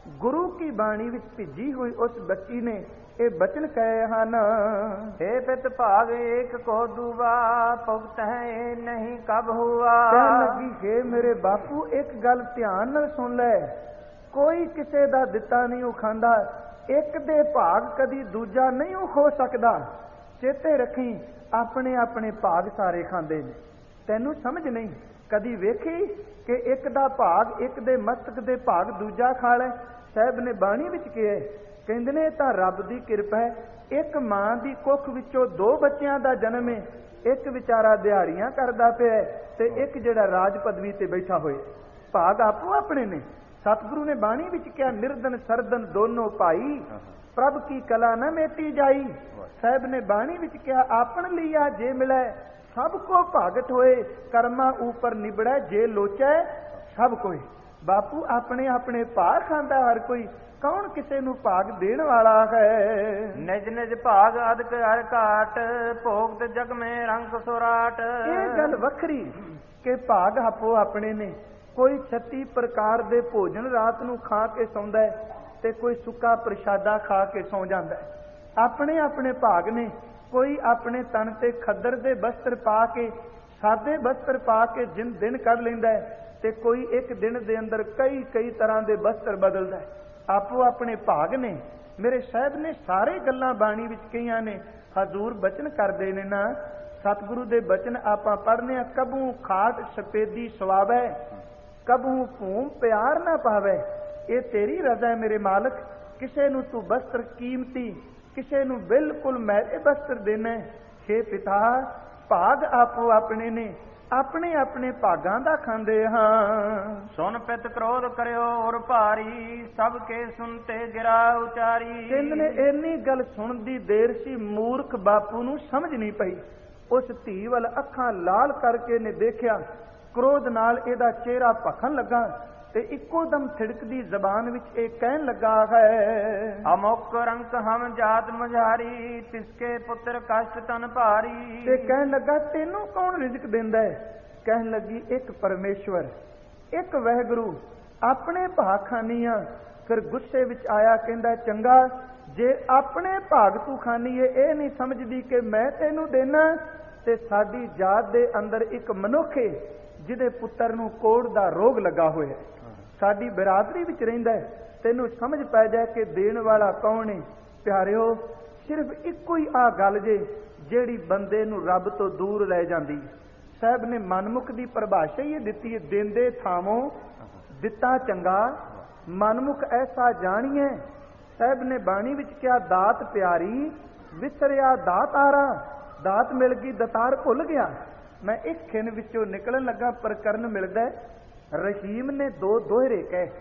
गुरु की बाणी विच भिजी हुई उस बच्ची ने ये बचन कहे हन। हे पित भाग एक को दुआ, भुगत है नहीं कब हुआ। कहन लगी हे मेरे बापू एक गल ध्यान नाल सुन ले, कोई किसे दा दिता नहीं खांदा, एक दे भाग कदी दूजा नहीं हो सकदा। चेते रखी अपने अपने भाग सारे खांदे ने, तैनू समझ नहीं कदी वेखी कि एक दा भाग एक दे मस्तक दे भाग दूजा खा ले। साहब ने बाणी विच कहे, कहंदे ने तां रब दी किरपा है, एक मां दी कुख विचों दो बच्चियां दा जन्म है, एक विचारा दिहाड़ियां करदा पिया ते एक जिहड़ा राज पदवी ते बैठा होए। भाग आपो अपने ने। सतगुरु ने बाणी विच कहा, निर्धन सरदन दोनों भाई, प्रभ की कला न मेटी जाई। साहब ने बाणी विच कहा, आपन लिया जे मिलै सबको भागत होए, कर्मा ऊपर निबड़ै जे लोचै सब कोई। बापू अपने अपने भाग खांदा हर कोई, कौन किसे नू भाग देण वाला है। निज निज भाग अदक हर घाट, भोगत जग में रंग सुराट। ये गल वखरी कि भाग आपो अपने ने। कोई 36 प्रकार दे भोजन रात नू खा के सौंदा है ते कोई सुक्का प्रशादा खा के सौ जांदा है। अपने अपने भाग ने। कोई अपने तन ते खद्दर दे वस्त्र पा के, सादे वस्त्र पा के दिन कढ लैंदा है ते कोई एक दिन दे अंदर कई कई तरह दे वस्त्र बदलदा है। आपो अपने भाग ने। मेरे साहब ने सारे गल्लां बाणी विच कहियां ने। हजूर बचन करदे ने ना, सतगुरु दे बचन आपां पढ़ने, कबू खाट सफेदी सवावै, कबू भूम प्यार ना पावै। ये तेरी रजा है मेरे मालक, किसे नू तू वस्त्र कीमती, किसे नू बिल्कुल मैले वस्त्र देना। हे पिता, भाग आपो अपने ने, अपने अपने भागां दा खांदे हां। सुन पित क्रोध करियो और भारी, सबके सुनते गिरा उचारी। कहंदे ने इन्नी गल सुन दी देर सी, मूर्ख बापू नू समझ नहीं पई। उस धी वल अखां लाल करके ने देखिया, क्रोध नाल इहदा चेहरा भखन लगा ते इक्को दम थिड़कदी जबान विच एक कहन लगा है, अमुक रंक हम जात मझारी, तिसके पुत्र कष्ट तन भारी। ते कहन लगा तेनू कौन रिजक देंदा है। कहन लगी एक परमेश्वर, एक वाहिगुरू, अपने भाग खानियां। फिर गुस्से विच आया, कहंदा चंगा जे अपने भाग तू खानी है, ये नहीं समझदी कि मैं तेनू देना। ते साडी जात दे अंदर एक मनुख है जिहदे पुत्तर नू कोड़ दा रोग लगा होया है, साडी बिरादरी विच रहिंदा है, तेनू समझ पै जाए कि देण वाला कौन है। प्यारिओ, सिर्फ इक्को ही आ गल जे जिहड़ी बंदे नू रब तो दूर लै जांदी। साहब ने मनमुख दी परिभाषा ही दित्ती है, देंदे थावों दिता चंगा, मनमुख ऐसा जानिए। साहब ने बाणी विच कहा, दात प्यारी विसरिया दातारा। दात मिल गई, दतार भुल गया। मैं एक खिन विचों निकलन लगा, प्रकरण मिलदा है, रहीम ने दो दोहरे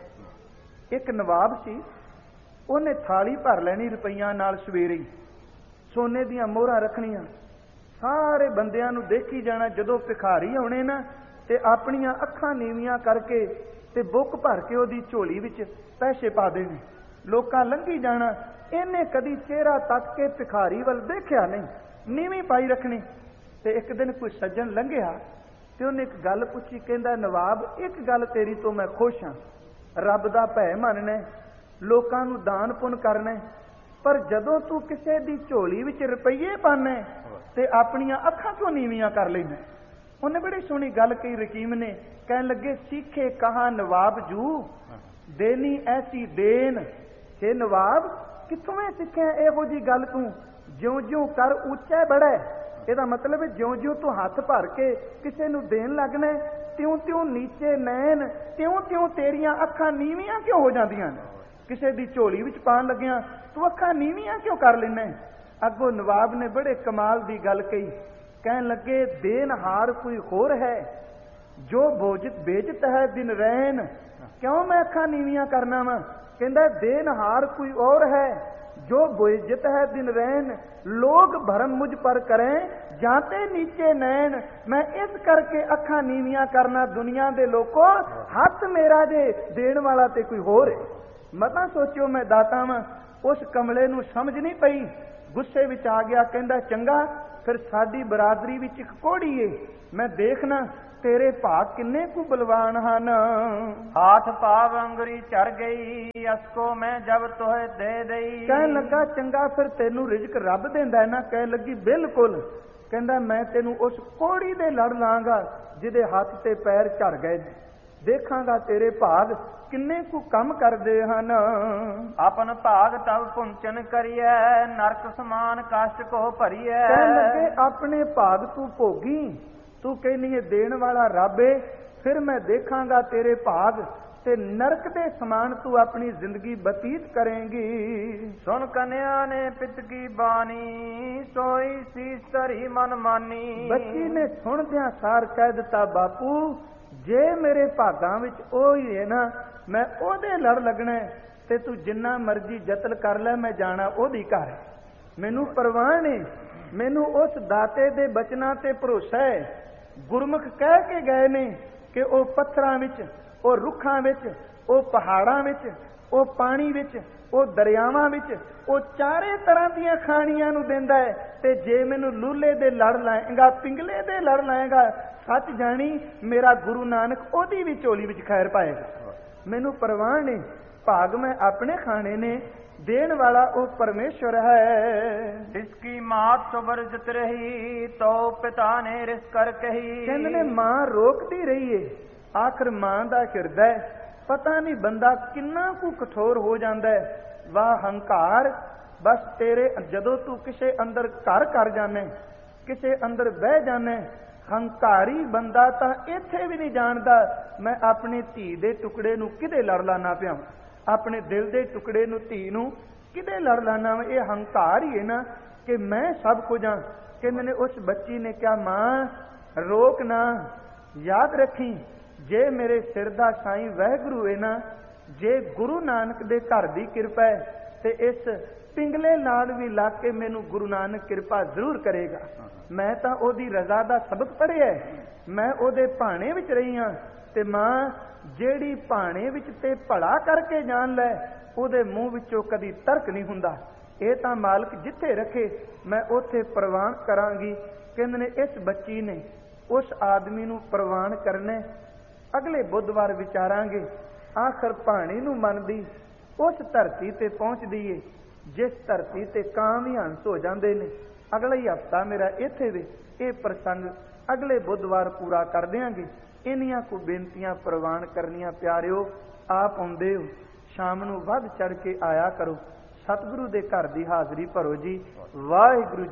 कहे। एक नवाब सी, उन्हें थाली भर लैनी रुपईयां नाल, सवेरे सोने दियां मोहरां रखणियां, सारे बंदियां नू देखी जाना। जदों भिखारी आउणे ना ते अपनियां अखां नीवियां करके ते बुक भर के ओदी झोली विच पैसे पा देने। लोकां लंघी जाना, इन्हें कदी चेहरा तक के भिखारी वल देखिया नहीं, नीवी पाई रखनी। ते एक दिन कोई सज्जन लंघिया ते उन्हें एक गल पुछी, कहंदा नवाब एक गल तेरी तो मैं खुश हाँ, रब दा भै मनना, लोकां नू दान पुन करना, पर जदों तू किसे दी झोली विच रुपये पाना ते अपनियां अखां क्यों नीवियां कर लैंदा। उन्हें बड़ी सोहनी गल कही रकीम ने। कहन लगे सीखे कहा नवाब जू, देनी ऐसी देन। हे नवाब, कित्थों मैं सीखिया इहो जी गल तू, ज्यों ज्यों कर ऊंचा बढ़े। ਇਹਦਾ मतलब है ज्यों ज्यों तू हथ भर के किसी नू देन लगना, त्यों त्यों नीचे नैन, त्यों त्यों तेरियां अखां नीवियां क्यों हो जांदियां। किसी दी झोली विच पान लग्या तू अखां नीवियां क्यों कर लेना। अगों नवाब ने बड़े कमाल दी गल कही, कहन लगे देनहार कोई होर है, जो बोझत बेजत है दिन रैन, क्यों मैं अखां नीवियां करना वा। कहंदा देनहार कोई और है, जो बोझत है दिन रैन, लोग भरम मुझ पर करें जाते नीचे नैन। मैं इस करके अखां नीवियां करना, दुनिया दे लोगों हथ मेरा जे देण वाला ते कोई होर है। मता सोचियो मैं दाता वां। उस कमले नू समझ नहीं पई, गुस्से विच आ गया, कहंदा चंगा फिर साडी बरादरी विच इक कोड़ी है, मैं देखना ਤੇਰੇ ਭਾਗ ਕਿੰਨੇ ਕੁ ਬਲਵਾਨ ਹਨ। हाथ पाव अंगुरी चढ़ गई असको मैं जब तोहे दे दई। ਕਹਿਣ ਲੱਗਾ ਚੰਗਾ ਫਿਰ ਤੈਨੂੰ ਰਿਜ਼ਕ ਰੱਬ ਦਿੰਦਾ ਹੈ ਨਾ। ਕਹਿਣ ਲੱਗੀ ਬਿਲਕੁਲ। ਕਹਿੰਦਾ ਮੈਂ ਤੈਨੂੰ ਉਸ ਕੋੜੀ ਦੇ ਲੜ ਲਾਂਗਾ ਜਿਹਦੇ ਹੱਥ ਤੇ ਪੈਰ ਝੜ ਗਏ ਨੇ। ਦੇਖਾਂਗਾ ਤੇਰੇ ਭਾਗ ਕਿੰਨੇ ਕੁ ਕੰਮ ਕਰਦੇ ਹਨ। अपन भाग तब पुंचन करिए नरक समान कष्ट को भरिए। ਕਹਿਣ ਲੱਗੇ ਆਪਣੇ ਭਾਗ ਤੂੰ ਭੋਗੀ, ਤੂੰ ਕਹਿੰਦੀ ਹੈ ਦੇਣ ਵਾਲਾ ਰੱਬ ਏ, ਫਿਰ ਮੈਂ ਦੇਖਾਂਗਾ ਤੇਰੇ ਭਾਗ ਤੇ ਨਰਕ ਦੇ ਸਮਾਨ ਤੂੰ ਆਪਣੀ ਜ਼ਿੰਦਗੀ ਬਤੀਤ ਕਰੇਂਗੀ। सुन कन्या ने पित की बानी सोई शीस धरी मन मानी। ਬੱਚੀ ਨੇ ਸੁਣਦਿਆਂ ਸਾਰ ਕਹਿ ਦਿੱਤਾ ਬਾਪੂ ਜੇ ਮੇਰੇ ਭਾਗਾਂ ਵਿੱਚ ਉਹ ਹੀ ਹੈ ਨਾ ਮੈਂ ਉਹਦੇ ਲੜ ਲੱਗਣਾ ਤੇ ਤੂੰ ਜਿੰਨਾ ਮਰਜ਼ੀ ਜਤਨ ਕਰ ਲੈ ਮੈਂ ਜਾਣਾ ਉਹਦੀ ਘਰ। ਮੈਨੂੰ ਪਰਵਾਹ ਨਹੀਂ, ਮੈਨੂੰ ਉਸ ਦਾਤੇ ਦੇ ਬਚਨਾਂ ਤੇ ਭਰੋਸਾ ਹੈ। ਗੁਰਮੁਖ ਕਹਿ ਕੇ ਗਏ ਨੇ ਕਿ ਉਹ ਪੱਥਰਾਂ ਵਿੱਚ, ਉਹ ਰੁੱਖਾਂ ਵਿੱਚ, ਉਹ ਪਹਾੜਾਂ ਵਿੱਚ, ਉਹ ਪਾਣੀ ਵਿੱਚ, ਉਹ ਦਰਿਆਵਾਂ ਵਿੱਚ, ਉਹ ਚਾਰੇ ਤਰ੍ਹਾਂ ਦੀਆਂ ਖਾਣੀਆਂ ਨੂੰ ਦਿੰਦਾ ਹੈ। ਤੇ ਜੇ ਮੈਨੂੰ ਲੂਲੇ ਦੇ ਲੜ ਲਾਏਗਾ, ਪਿੰਗਲੇ ਦੇ ਲੜ ਲਾਏਗਾ, ਸੱਚ ਜਾਣੀ ਮੇਰਾ ਗੁਰੂ ਨਾਨਕ ਉਹਦੀ ਵੀ ਝੋਲੀ ਵਿੱਚ ਖੈਰ ਪਾਏਗਾ। ਮੈਨੂੰ ਪਰਵਾਹ ਨਹੀਂ, ਭਾਗ ਮੈਂ ਆਪਣੇ ਖਾਣੇ ਨੇ, ਦੇਣ ਵਾਲਾ ਉਹ ਪਰਮੇਸ਼ਵਰ ਹੈ। इसकी मात तो वर्जित रही तो पिता ने रिस कर कही। ਕਹਿੰਦੇ ਨੇ ਮਾਂ ਰੋਕਦੀ ਰਹੀ ਏ, ਆਖਰ ਮਾਂ ਦਾ ਹਿਰਦਾ ਪਤਾ ਨਹੀਂ ਬੰਦਾ ਕਿੰਨਾ ਕੁ ਕਠੋਰ ਹੋ ਜਾਂਦਾ ਹੈ। ਵਾਹ ਹੰਕਾਰ, ਬਸ ਤੇਰੇ ਜਦੋਂ ਤੂੰ ਕਿਸੇ ਅੰਦਰ ਘਰ ਕਰ ਜਾਣੇ, ਕਿਸੇ ਅੰਦਰ ਬਹਿ ਜਾਣੇ, ਹੰਕਾਰੀ ਬੰਦਾ ਤਾਂ ਇੱਥੇ ਵੀ ਨਹੀਂ ਜਾਣਦਾ ਮੈਂ ਆਪਣੀ ਧੀ ਦੇ ਟੁਕੜੇ ਨੂੰ ਕਿਹਦੇ ਲੜ ਲਾਣਾ ਪਿਆ, ਆਪਣੇ ਦਿਲ ਦੇ ਟੁਕੜੇ ਨੂੰ, ਧੀ ਨੂੰ ਕਿਹਦੇ ਲੜ ਲਾਣਾ। ਇਹ ਹੰਕਾਰ ਹੀ ਹੈ ਨਾ ਕਿ ਮੈਂ ਸਭ ਕੁਝ ਹਾਂ। ਕਹਿੰਦੇ ਨੇ ਉਸ ਬੱਚੀ ਨੇ ਕਿਹਾ ਮਾਂ ਰੋਕ ਨਾ, ਯਾਦ ਰੱਖੀ ਜੇ ਮੇਰੇ ਸਿਰ ਦਾ ਸਾਈਂ ਵਾਹਿਗੁਰੂ ਹੈ ਨਾ, ਜੇ ਗੁਰੂ ਨਾਨਕ ਦੇ ਘਰ ਦੀ ਕਿਰਪਾ ਹੈ ਤੇ ਇਸ ਪਿੰਗਲੇ ਨਾਲ ਵੀ ਲਾ ਕੇ ਮੈਨੂੰ ਗੁਰੂ ਨਾਨਕ ਕਿਰਪਾ ਜ਼ਰੂਰ ਕਰੇਗਾ। ਮੈਂ ਤਾਂ ਉਹਦੀ ਰਜ਼ਾ ਦਾ ਸਬਕ ਪੜ੍ਹਿਆ, ਮੈਂ ਉਹਦੇ ਭਾਣੇ ਵਿੱਚ ਰਹੀ ਹਾਂ। ਤੇ ਮਾਂ ਜਿਹੜੀ ਭਾਣੇ ਵਿੱਚ ਤੇ ਭਲਾ ਕਰਕੇ ਜਾਣ ਲੈ ਉਹਦੇ ਮੂੰਹ ਵਿੱਚੋਂ ਕਦੀ ਤਰਕ ਨਹੀਂ ਹੁੰਦਾ। ਇਹ ਤਾਂ ਮਾਲਕ ਜਿੱਥੇ ਰੱਖੇ ਮੈਂ ਉੱਥੇ ਪ੍ਰਵਾਨ ਕਰਾਂਗੀ। ਕਹਿੰਦੇ ਨੇ ਇਸ ਬੱਚੀ ਨੇ ਉਸ ਆਦਮੀ ਨੂੰ ਪ੍ਰਵਾਨ ਕਰਨੇ, ਅਗਲੇ ਬੁੱਧਵਾਰ ਵਿਚਾਰਾਂਗੇ। ਆਖਰ ਭਾਣੇ ਨੂੰ ਮੰਨਦੀ ਉਸ ਧਰਤੀ ਤੇ ਪਹੁੰਚਦੀ ਏ ਜਿਸ ਧਰਤੀ ਤੇ ਕਾਂ ਵੀ ਹੰਸ ਹੋ ਜਾਂਦੇ ਨੇ। ਅਗਲਾ ਹੀ ਹਫਤਾ ਮੇਰਾ ਇੱਥੇ ਵੇ ਇਹ ਪ੍ਰਸੰਗ ਅਗਲੇ ਬੁੱਧਵਾਰ ਪੂਰਾ ਕਰ ਦਿਆਂਗੇ। ਇੰਨੀਆਂ ਕੁ ਬੇਨਤੀਆਂ ਪ੍ਰਵਾਨ ਕਰਨੀਆਂ ਪਿਆਰਿਓ। ਆਪ ਆਉਂਦੇ ਹੋ ਸ਼ਾਮ ਨੂੰ ਵੱਧ ਚੜ ਕੇ ਆਇਆ ਕਰੋ, ਸਤਿਗੁਰੂ ਦੇ ਘਰ ਦੀ ਹਾਜ਼ਰੀ ਭਰੋ ਜੀ। ਵਾਹਿਗੁਰੂ।